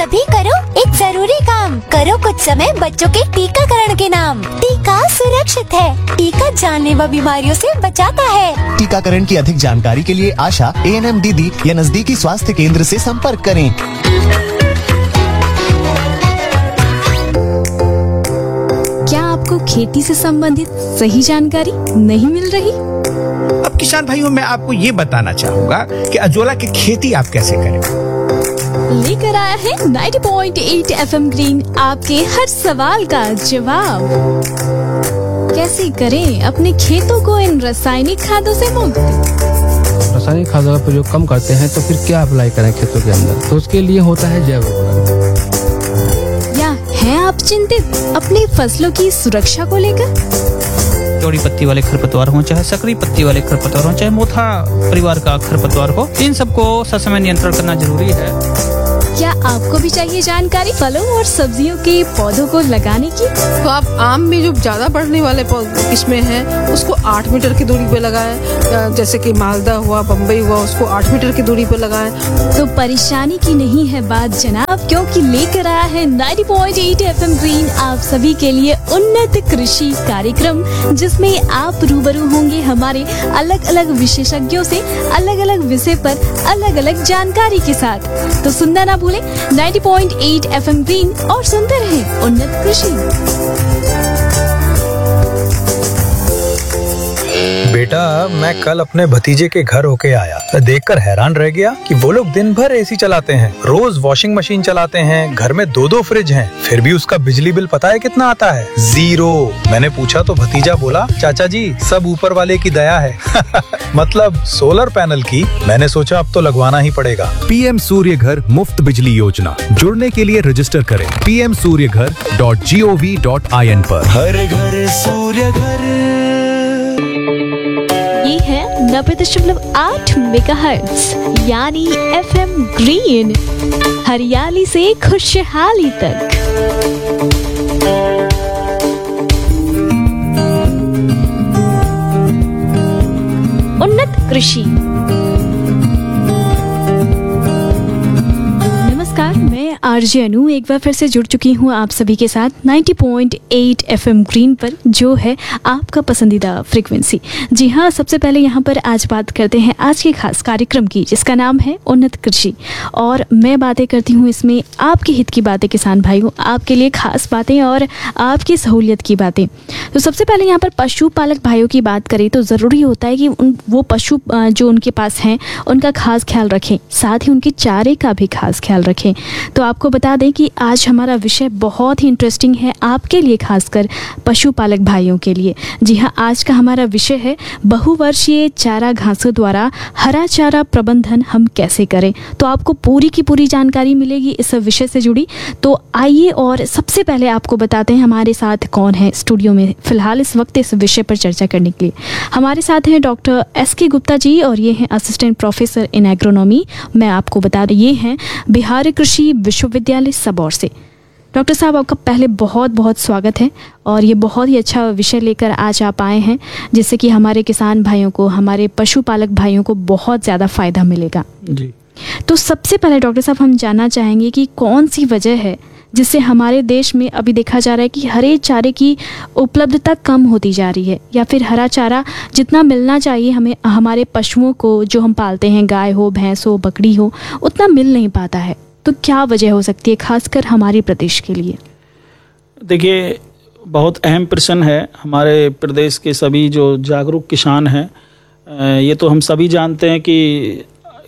सभी करो एक जरूरी काम, करो कुछ समय बच्चों के टीकाकरण के नाम। टीका सुरक्षित है, टीका जानलेवा बीमारियों से बचाता है। टीकाकरण की अधिक जानकारी के लिए आशा, ANM दीदी या नजदीकी स्वास्थ्य केंद्र से संपर्क करें। क्या आपको खेती से संबंधित सही जानकारी नहीं मिल रही? अब किसान भाइयों, मैं आपको ये बताना चाहूँगा कि अजोला की खेती आप कैसे करें। लेकर आया है 90.8 FM ग्रीन आपके हर सवाल का जवाब। कैसे करें अपने खेतों को इन रासायनिक खादों से मुक्त? रासायनिक खादों का प्रयोग कम करते हैं तो फिर क्या अप्लाई करें खेतों के अंदर? तो उसके लिए होता है जैव उर्वरक। या हैं आप चिंतित अपनी फसलों की सुरक्षा को लेकर? चौड़ी पत्ती वाले खरपतवार हो, चाहे सकरी पत्ती वाले खरपतवार हो, चाहे मोथा परिवार का खरपतवार हो, इन सबको ससमय नियंत्रण करना जरूरी है। क्या आपको भी चाहिए जानकारी फलों और सब्जियों के पौधों को लगाने की? तो आप आम में जो ज्यादा बढ़ने वाले किस्में हैं उसको 8 मीटर की दूरी पे लगाएं, जैसे कि मालदा हुआ, बम्बई हुआ, उसको 8 मीटर की दूरी पे लगाएं। तो परेशानी की नहीं है बात जनाब, क्योंकि लेकर आया है 90.8 FM ग्रीन आप सभी के लिए उन्नत कृषि कार्यक्रम, जिसमें आप रूबरू होंगे हमारे अलग अलग विशेषज्ञों से अलग अलग विषय पर अलग अलग जानकारी के साथ। तो सुनना ना भूलें 90.8 FM ग्रीन और सुनते रहें उन्नत कृषि। बेटा, मैं कल अपने भतीजे के घर होके आया, देखकर हैरान रह गया कि वो लोग दिन भर एसी चलाते हैं, रोज वॉशिंग मशीन चलाते हैं, घर में 2-2 फ्रिज हैं, फिर भी उसका बिजली बिल पता है कितना आता है? 0। मैंने पूछा तो भतीजा बोला, चाचा जी सब ऊपर वाले की दया है। मतलब सोलर पैनल की। मैंने सोचा अब तो लगवाना ही पड़ेगा। PM सूर्य घर मुफ्त बिजली योजना, जुड़ने के लिए रजिस्टर करें pmsuryaghar.gov.in पर। हर घर सूर्य घर। ये है 90.8 मेगाहर्ट्ज यानी FM ग्रीन, हरियाली से खुशहाली तक। उन्नत कृषि। नमस्कार, मैं RJ अनु एक बार फिर से जुड़ चुकी हूँ आप सभी के साथ 90.8 FM ग्रीन पर, जो है आपका पसंदीदा फ्रीक्वेंसी। जी हाँ, सबसे पहले यहाँ पर आज बात करते हैं आज के खास कार्यक्रम की, जिसका नाम है उन्नत कृषि। और मैं बातें करती हूँ इसमें आपके हित की बातें किसान भाइयों, आपके लिए खास बातें और आपकी सहूलियत की बातें। तो सबसे पहले यहाँ पर पशुपालक भाइयों की बात करें तो ज़रूरी होता है कि वो पशु जो उनके पास हैं उनका खास ख्याल रखें, साथ ही उनके चारे का भी खास ख्याल रखें। तो आपको बता दें कि आज हमारा विषय बहुत ही इंटरेस्टिंग है आपके लिए, खासकर पशुपालक भाइयों के लिए। जी हाँ, आज का हमारा विषय है बहुवर्षीय चारा घासों द्वारा हरा चारा प्रबंधन हम कैसे करें। तो आपको पूरी की पूरी जानकारी मिलेगी इस विषय से जुड़ी। तो आइए और सबसे पहले आपको बताते हैं हमारे साथ कौन है स्टूडियो में फिलहाल इस वक्त इस विषय पर चर्चा करने के लिए। हमारे साथ हैं डॉक्टर SK गुप्ता जी और ये हैं असिस्टेंट प्रोफेसर इन एग्रोनॉमी। मैं आपको बता दें ये हैं बिहार कृषि विश्वविद्यालय सबौर से। डॉक्टर साहब, आपका पहले बहुत बहुत स्वागत है और ये बहुत ही अच्छा विषय लेकर आज आप आए हैं, जिससे कि हमारे किसान भाइयों को, हमारे पशुपालक भाइयों को बहुत ज़्यादा फ़ायदा मिलेगा जी। तो सबसे पहले डॉक्टर साहब हम जानना चाहेंगे कि कौन सी वजह है जिससे हमारे देश में अभी देखा जा रहा है कि हरे चारे की उपलब्धता कम होती जा रही है, या फिर हरा चारा जितना मिलना चाहिए हमें, हमारे पशुओं को जो हम पालते हैं, गाय हो, भैंस हो, बकरी हो, उतना मिल नहीं पाता है। तो क्या वजह हो सकती है खासकर हमारे प्रदेश के लिए? देखिए, बहुत अहम प्रश्न है। हमारे प्रदेश के सभी जो जागरूक किसान हैं, ये तो हम सभी जानते हैं कि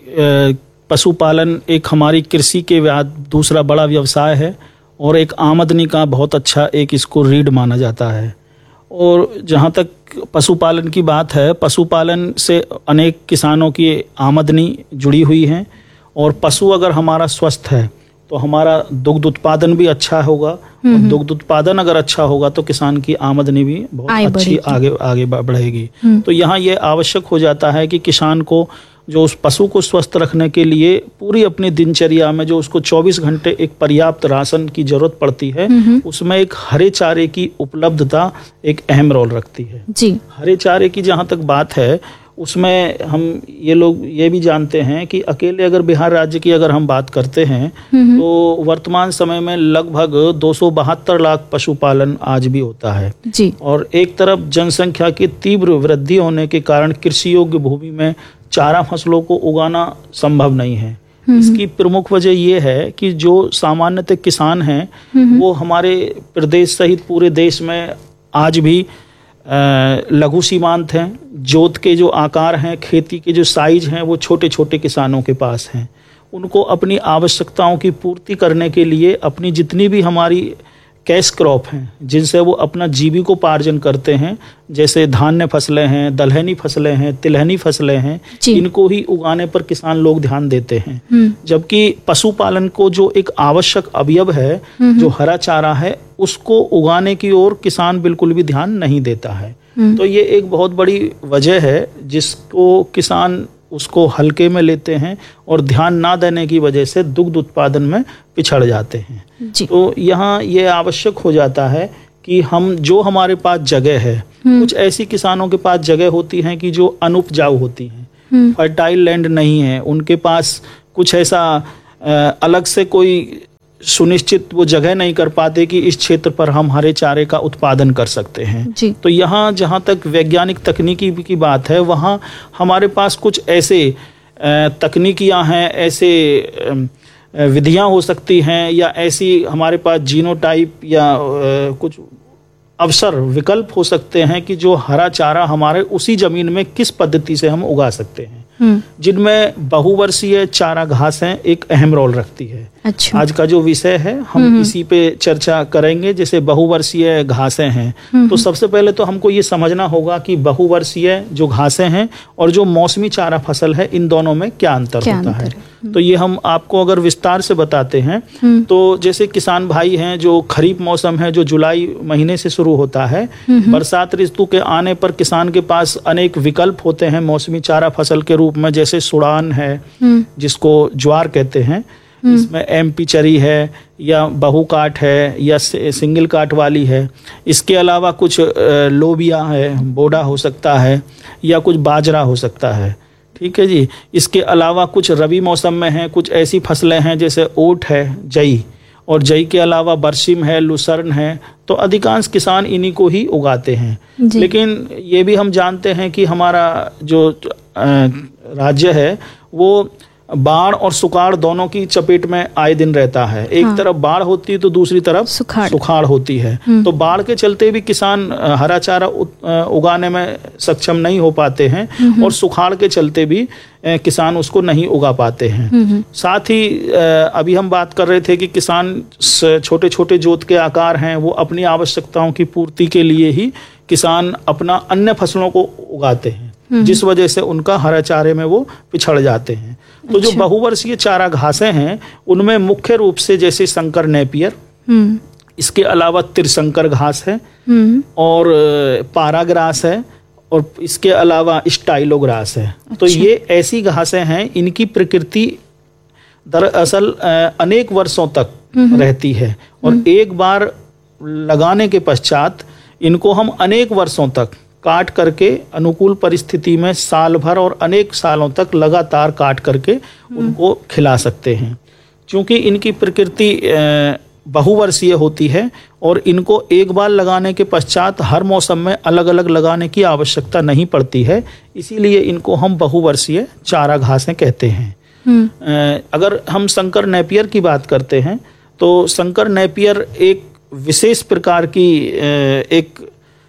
पशुपालन एक हमारी कृषि के बाद दूसरा बड़ा व्यवसाय है और एक आमदनी का बहुत अच्छा एक इसको रीढ़ माना जाता है। और जहाँ तक पशुपालन की बात है, पशुपालन से अनेक किसानों की आमदनी जुड़ी हुई है। और पशु अगर हमारा स्वस्थ है तो हमारा दुग्ध उत्पादन भी अच्छा होगा, और दुग्ध उत्पादन अगर अच्छा होगा तो किसान की आमदनी भी बहुत अच्छी आगे बढ़ेगी। तो यहाँ ये आवश्यक हो जाता है कि किसान को जो उस पशु को स्वस्थ रखने के लिए पूरी अपनी दिनचर्या में जो उसको 24 घंटे एक पर्याप्त राशन की जरूरत पड़ती है, उसमें एक हरे चारे की उपलब्धता एक अहम रोल रखती है जी। हरे चारे की जहाँ तक बात है, उसमें हम ये लोग ये भी जानते हैं कि अकेले अगर बिहार राज्य की अगर हम बात करते हैं तो वर्तमान समय में लगभग 272 लाख पशुपालन आज भी होता है जी। और एक तरफ जनसंख्या की तीव्र वृद्धि होने के कारण कृषि योग्य भूमि में चारा फसलों को उगाना संभव नहीं है। इसकी प्रमुख वजह ये है कि जो सामान्यतः किसान हैं वो हमारे प्रदेश सहित पूरे देश में आज भी लघु सीमांत हैं। जोत के जो आकार हैं, खेती के जो साइज हैं, वो छोटे छोटे किसानों के पास हैं। उनको अपनी आवश्यकताओं की पूर्ति करने के लिए अपनी जितनी भी हमारी कैश क्रॉप हैं जिनसे वो अपना जीविकोपार्जन करते हैं, जैसे धान्य फसलें हैं, दलहनी फसलें हैं, तिलहनी फसलें हैं, इनको ही उगाने पर किसान लोग ध्यान देते हैं। जबकि पशुपालन को जो एक आवश्यक अवयव है, जो हरा चारा है, उसको उगाने की ओर किसान बिल्कुल भी ध्यान नहीं देता है। तो ये एक बहुत बड़ी वजह है जिसको किसान उसको हल्के में लेते हैं और ध्यान ना देने की वजह से दुग्ध उत्पादन में पिछड़ जाते हैं। तो यहाँ ये आवश्यक हो जाता है कि हम जो हमारे पास जगह है, कुछ ऐसी किसानों के पास जगह होती हैं कि जो अनुपजाऊ होती हैं, फर्टाइल लैंड नहीं है, उनके पास कुछ ऐसा अलग से कोई सुनिश्चित वो जगह नहीं कर पाते कि इस क्षेत्र पर हम हरे चारे का उत्पादन कर सकते हैं। तो यहाँ जहाँ तक वैज्ञानिक तकनीकी की बात है, वहाँ हमारे पास कुछ ऐसे तकनीकियाँ हैं, ऐसे विधियाँ हो सकती हैं, या ऐसी हमारे पास जीनोटाइप या कुछ अवसर विकल्प हो सकते हैं कि जो हरा चारा हमारे उसी जमीन में किस पद्धति से हम उगा सकते हैं, जिनमें बहुवर्षीय चारा घासें एक अहम रोल रखती है। अच्छा। आज का जो विषय है हम इसी पे चर्चा करेंगे। जैसे बहुवर्षीय घासें हैं, तो सबसे पहले तो हमको ये समझना होगा कि बहुवर्षीय जो घासें हैं और जो मौसमी चारा फसल है, इन दोनों में क्या अंतर होता है। तो ये हम आपको अगर विस्तार से बताते हैं तो जैसे किसान भाई हैं, जो खरीफ मौसम है जो जुलाई महीने से शुरू होता है, बरसात ऋतु के आने पर किसान के पास अनेक विकल्प होते हैं मौसमी चारा फसल के रूप में। जैसे सुड़ान है जिसको ज्वार कहते हैं, इसमें एमपी चरी है, या बहु काट है, या सिंगल काट वाली है। इसके अलावा कुछ लोबिया है, बोडा हो सकता है, या कुछ बाजरा हो सकता है। ठीक है जी। इसके अलावा कुछ रबी मौसम में हैं, कुछ ऐसी फसलें हैं जैसे ओट है, जई, और जई के अलावा बरसिम है, लुसर्न है। तो अधिकांश किसान इन्हीं को ही उगाते हैं। लेकिन ये भी हम जानते हैं कि हमारा जो राज्य है वो बाढ़ और सुखाड़ दोनों की चपेट में आए दिन रहता है। एक तरफ बाढ़ होती है तो दूसरी तरफ सुखाड़ होती है। तो बाढ़ के चलते भी किसान हरा चारा उगाने में सक्षम नहीं हो पाते हैं, और सुखाड़ के चलते भी किसान उसको नहीं उगा पाते हैं। साथ ही अभी हम बात कर रहे थे कि किसान छोटे छोटे जोत के आकार हैं, वो अपनी आवश्यकताओं की पूर्ति के लिए ही किसान अपना अन्य फसलों को उगाते हैं, जिस वजह से उनका हरा चारे में वो पिछड़ जाते हैं। तो जो बहुवर्षीय चारा घासें हैं उनमें मुख्य रूप से जैसे संकर नेपियर, इसके अलावा त्रिशंकर घास है, और पाराग्रास है, और इसके अलावा स्टाइलोग्रास है। तो ये ऐसी घासें हैं, इनकी प्रकृति दरअसल अनेक वर्षों तक रहती है, और एक बार लगाने के पश्चात इनको हम अनेक वर्षों तक काट करके अनुकूल परिस्थिति में साल भर और अनेक सालों तक लगातार काट करके उनको खिला सकते हैं। क्योंकि इनकी प्रकृति बहुवर्षीय होती है और इनको एक बार लगाने के पश्चात हर मौसम में अलग अलग लगाने की आवश्यकता नहीं पड़ती है, इसीलिए इनको हम बहुवर्षीय चारा घासें कहते हैं। अगर हम संकर नेपियर की बात करते हैं तो संकर नेपियर एक विशेष प्रकार की एक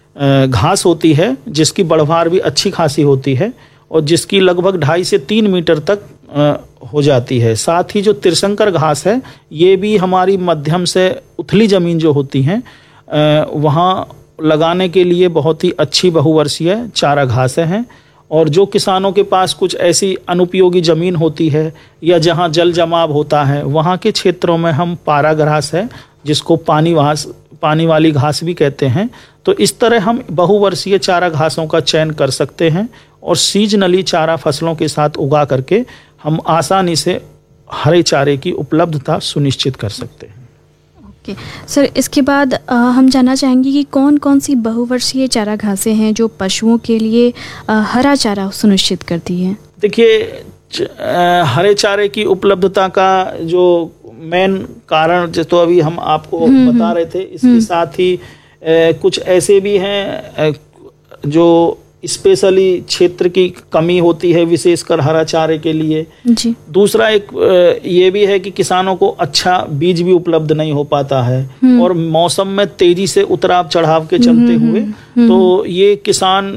घास होती है जिसकी बढ़वार भी अच्छी खासी होती है और जिसकी लगभग 2.5 से 3 मीटर तक हो जाती है। साथ ही जो त्रिशंकर घास है ये भी हमारी मध्यम से उथली ज़मीन जो होती हैं वहाँ लगाने के लिए बहुत ही अच्छी बहुवर्षीय चारा घासें हैं। और जो किसानों के पास कुछ ऐसी अनुपयोगी ज़मीन होती है या जहाँ जल जमाव होता है वहाँ के क्षेत्रों में हम पाराग्रास है जिसको पानी वाली घास भी कहते हैं। तो इस तरह हम बहुवर्षीय चारा घासों का चयन कर सकते हैं और सीजनली चारा फसलों के साथ उगा करके हम आसानी से हरे चारे की उपलब्धता सुनिश्चित कर सकते हैं। सर, इसके बाद हम जानना चाहेंगे कि कौन कौन सी बहुवर्षीय चारा घासें हैं जो पशुओं के लिए हरा चारा सुनिश्चित करती हैं? देखिए, हरे चारे की उपलब्धता का जो मेन कारण तो अभी हम आपको बता रहे थे, इसके साथ ही कुछ ऐसे भी हैं जो स्पेशली क्षेत्र की कमी होती है, विशेषकर हरा चारे के लिए जी। दूसरा एक ये भी है कि किसानों को अच्छा बीज भी उपलब्ध नहीं हो पाता है और मौसम में तेजी से उतराव चढ़ाव के चलते हुए तो ये किसान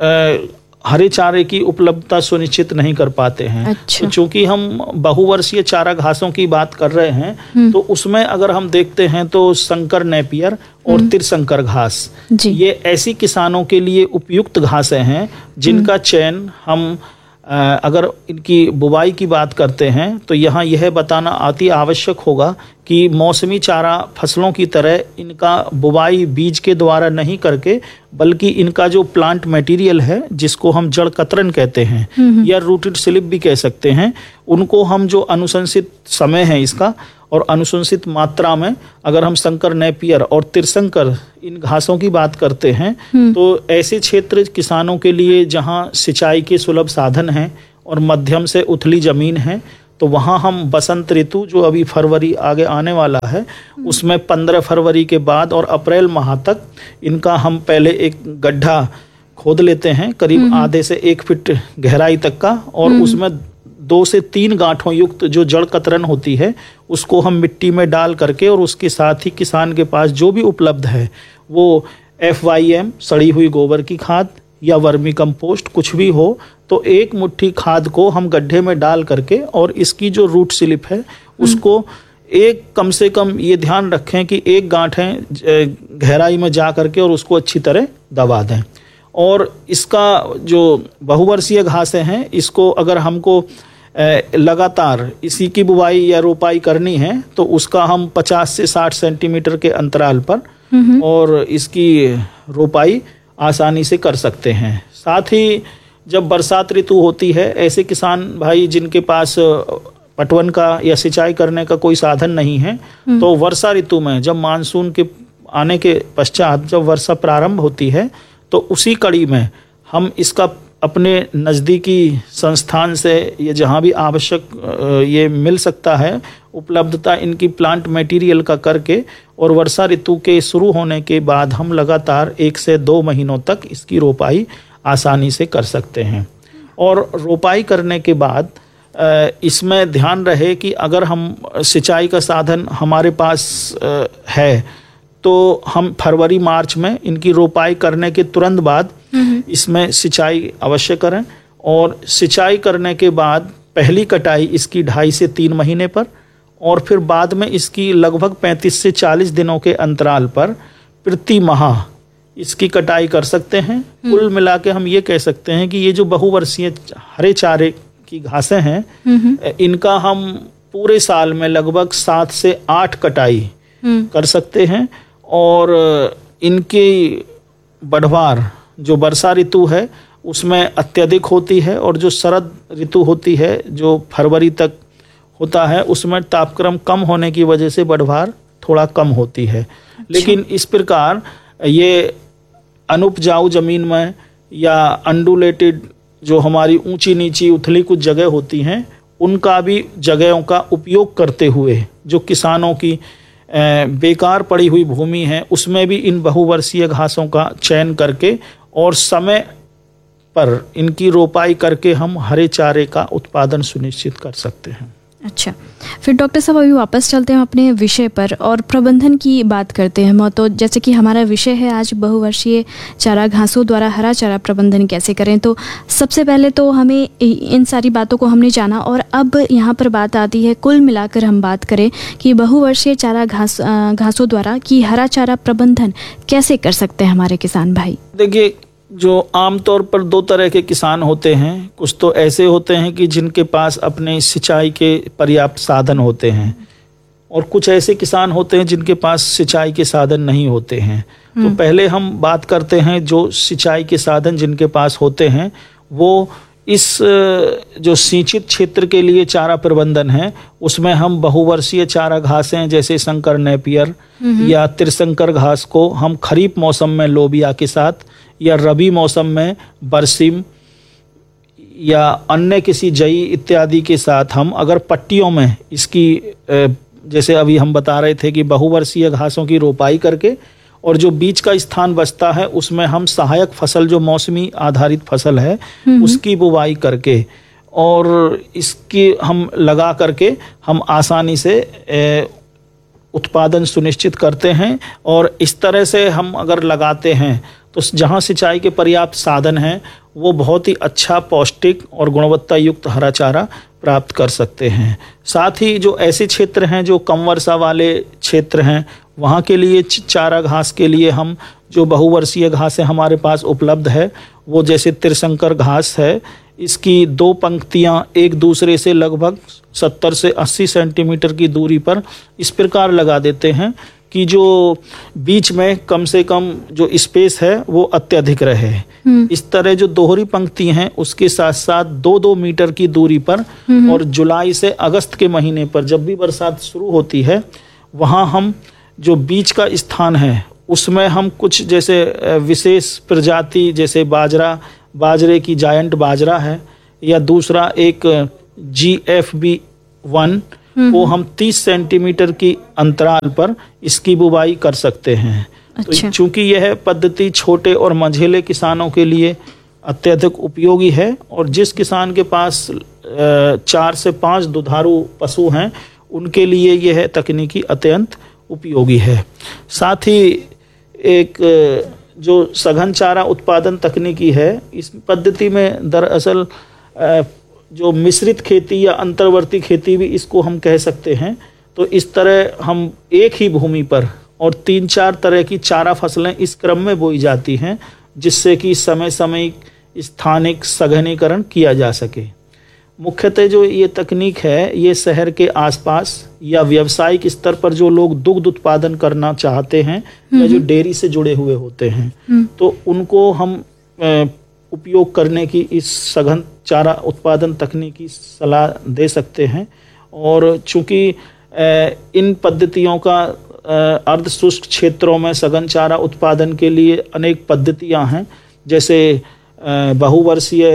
हरे चारे की उपलब्धता सुनिश्चित नहीं कर पाते हैं। अच्छा। तो चूंकि हम बहुवर्षीय चारा घासों की बात कर रहे हैं तो उसमें अगर हम देखते हैं तो संकर नेपियर और त्रिशंकर घास, ये ऐसी किसानों के लिए उपयुक्त घासें हैं जिनका चयन हम अगर इनकी बुवाई की बात करते हैं तो यहाँ यह बताना अति आवश्यक होगा कि मौसमी चारा फसलों की तरह इनका बुवाई बीज के द्वारा नहीं करके बल्कि इनका जो प्लांट मटेरियल है जिसको हम जड़ कतरन कहते हैं या रूटेड स्लिप भी कह सकते हैं, उनको हम जो अनुशंसित समय है इसका और अनुशंसित मात्रा में अगर हम संकर नेपियर और त्रिशंकर इन घासों की बात करते हैं तो ऐसे क्षेत्र किसानों के लिए जहां सिंचाई के सुलभ साधन हैं और मध्यम से उथली जमीन है तो वहां हम बसंत ऋतु जो अभी फरवरी आगे आने वाला है उसमें 15 फरवरी के बाद और अप्रैल माह तक इनका हम पहले एक गड्ढा खोद लेते हैं करीब आधे से 1 फीट गहराई तक का और उसमें 2 से 3 गांठों युक्त जो जड़ कतरन होती है उसको हम मिट्टी में डाल करके और उसके साथ ही किसान के पास जो भी उपलब्ध है वो FYM सड़ी हुई गोबर की खाद या वर्मी कंपोस्ट कुछ भी हो तो 1 मुट्ठी खाद को हम गड्ढे में डाल करके और इसकी जो रूट स्लिप है उसको एक कम से कम ये ध्यान रखें कि 1 गांठें गहराई में जा करके और उसको अच्छी तरह दबा दें। और इसका जो बहुवर्षीय घासें हैं इसको अगर हमको लगातार इसी की बुवाई या रोपाई करनी है तो उसका हम 50 से 60 सेंटीमीटर के अंतराल पर और इसकी रोपाई आसानी से कर सकते हैं। साथ ही जब बरसात ऋतु होती है ऐसे किसान भाई जिनके पास पटवन का या सिंचाई करने का कोई साधन नहीं है तो वर्षा ऋतु में जब मानसून के आने के पश्चात जब वर्षा प्रारंभ होती है तो उसी कड़ी में हम इसका अपने नज़दीकी संस्थान से ये जहाँ भी आवश्यक ये मिल सकता है उपलब्धता इनकी प्लांट मटेरियल का करके और वर्षा ऋतु के शुरू होने के बाद हम लगातार 1 से 2 महीनों तक इसकी रोपाई आसानी से कर सकते हैं। और रोपाई करने के बाद इसमें ध्यान रहे कि अगर हम सिंचाई का साधन हमारे पास है तो हम फरवरी मार्च में इनकी रोपाई करने के तुरंत बाद इसमें सिंचाई अवश्य करें और सिंचाई करने के बाद पहली कटाई इसकी 2.5 से 3 महीने पर और फिर बाद में इसकी लगभग 35 से 40 दिनों के अंतराल पर प्रति माह इसकी कटाई कर सकते हैं। कुल मिला के हम ये कह सकते हैं कि ये जो बहुवर्षीय हरे चारे की घासें हैं इनका हम पूरे साल में लगभग 7 से 8 कटाई कर सकते हैं और इनकी बढ़वार जो वर्षा ऋतु है उसमें अत्यधिक होती है और जो शरद ऋतु होती है जो फरवरी तक होता है उसमें तापक्रम कम होने की वजह से बढ़वार थोड़ा कम होती है। लेकिन इस प्रकार ये अनुपजाऊ जमीन में या अनडुलेटेड जो हमारी ऊंची नीची उथली कुछ जगह होती हैं उनका भी जगहों का उपयोग करते हुए जो किसानों की बेकार पड़ी हुई भूमि है उसमें भी इन बहुवर्षीय घासों का चयन करके और समय पर इनकी रोपाई करके हम हरे चारे का उत्पादन सुनिश्चित कर सकते हैं। अच्छा, फिर डॉक्टर साहब अभी वापस चलते हैं अपने विषय पर और प्रबंधन की बात करते हैं। तो जैसे कि हमारा विषय है आज बहुवर्षीय चारा घासों द्वारा हरा चारा प्रबंधन कैसे करें, तो सबसे पहले तो हमें इन सारी बातों को हमने जाना और अब यहाँ पर बात आती है कुल मिलाकर हम बात करें कि बहुवर्षीय चारा घासों द्वारा कि हरा चारा प्रबंधन कैसे कर सकते हैं हमारे किसान भाई। देखिए, जो आमतौर पर 2 तरह के किसान होते हैं, कुछ तो ऐसे होते हैं कि जिनके पास अपने सिंचाई के पर्याप्त साधन होते हैं और कुछ ऐसे किसान होते हैं जिनके पास सिंचाई के साधन नहीं होते हैं। तो पहले हम बात करते हैं जो सिंचाई के साधन जिनके पास होते हैं वो इस जो सिंचित क्षेत्र के लिए चारा प्रबंधन है उसमें हम बहुवर्षीय चारा घासें जैसे संकर नेपियर या त्रिशंकर घास को हम खरीफ मौसम में लोबिया के साथ या रबी मौसम में बरसीम या अन्य किसी जई इत्यादि के साथ हम अगर पट्टियों में इसकी जैसे अभी हम बता रहे थे कि बहुवर्षीय घासों की रोपाई करके और जो बीच का स्थान बचता है उसमें हम सहायक फसल जो मौसमी आधारित फसल है उसकी बुवाई करके और इसकी हम लगा करके हम आसानी से उत्पादन सुनिश्चित करते हैं। और इस तरह से हम अगर लगाते हैं तो जहाँ सिंचाई के पर्याप्त साधन हैं वो बहुत ही अच्छा पौष्टिक और गुणवत्ता युक्त हरा चारा प्राप्त कर सकते हैं। साथ ही जो ऐसे क्षेत्र हैं जो कम वर्षा वाले क्षेत्र हैं वहाँ के लिए चारा घास के लिए हम जो बहुवर्षीय घासें हमारे पास उपलब्ध है वो जैसे त्रिशंकर घास है, इसकी 2 पंक्तियाँ एक दूसरे से लगभग 70 से 80 सेंटीमीटर की दूरी पर इस प्रकार लगा देते हैं कि जो बीच में कम से कम जो स्पेस है वो अत्यधिक रहे। इस तरह जो दोहरी पंक्ति हैं उसके साथ साथ 2-2 मीटर की दूरी पर और जुलाई से अगस्त के महीने पर जब भी बरसात शुरू होती है वहाँ हम जो बीच का स्थान है उसमें हम कुछ जैसे विशेष प्रजाति जैसे बाजरे की जायंट बाजरा है या दूसरा एक GFB1 को हम 30 सेंटीमीटर की अंतराल पर इसकी बुवाई कर सकते हैं। अच्छा। तो चूंकि यह पद्धति छोटे और मंझेले किसानों के लिए अत्यधिक उपयोगी है और जिस किसान के पास 4 से 5 दुधारू पशु हैं उनके लिए यह तकनीकी अत्यंत उपयोगी है। साथ ही एक जो सघन चारा उत्पादन तकनीकी है इस पद्धति में दरअसल जो मिश्रित खेती या अंतर्वर्ती खेती भी इसको हम कह सकते हैं। तो इस तरह हम एक ही भूमि पर और 3-4 तरह की चारा फसलें इस क्रम में बोई जाती हैं जिससे कि समय समय स्थानिक सघनीकरण किया जा सके। मुख्यतः जो ये तकनीक है ये शहर के आसपास या व्यावसायिक स्तर पर जो लोग दुग्ध उत्पादन करना चाहते हैं या जो डेयरी से जुड़े हुए होते हैं तो उनको हम उपयोग करने की इस सघन चारा उत्पादन तकनीकी सलाह दे सकते हैं। और चूंकि इन पद्धतियों का अर्ध शुष्क क्षेत्रों में सघन चारा उत्पादन के लिए अनेक पद्धतियां हैं जैसे बहुवर्षीय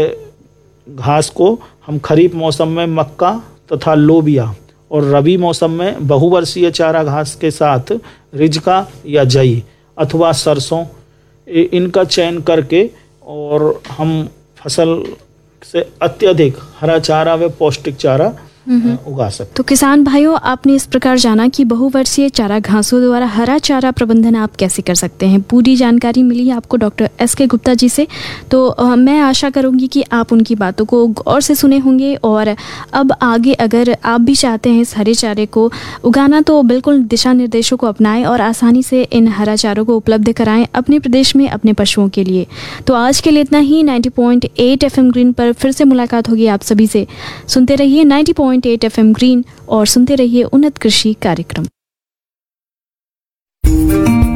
घास को हम खरीफ मौसम में मक्का तथा लोबिया और रबी मौसम में बहुवर्षीय चारा घास के साथ रिजका या जई अथवा सरसों इनका चयन करके और हम फसल से अत्यधिक हरा चारा व पौष्टिक चारा उगा सकते। तो किसान भाइयों, आपने इस प्रकार जाना कि बहुवर्षीय चारा घासों द्वारा हरा चारा प्रबंधन आप कैसे कर सकते हैं। पूरी जानकारी मिली आपको डॉक्टर SK गुप्ता जी से। तो मैं आशा करूंगी कि आप उनकी बातों को गौर से सुने होंगे और अब आगे अगर आप भी चाहते हैं इस हरे चारे को उगाना तो बिल्कुल दिशा निर्देशों को अपनाएं और आसानी से इन हरा चारों को उपलब्ध कराएं अपने प्रदेश में अपने पशुओं के लिए। तो आज के लिए इतना ही। 90.8 FM ग्रीन पर फिर से मुलाकात होगी आप सभी से। सुनते रहिए 90.8 FM ग्रीन और सुनते रहिए उन्नत कृषि कार्यक्रम।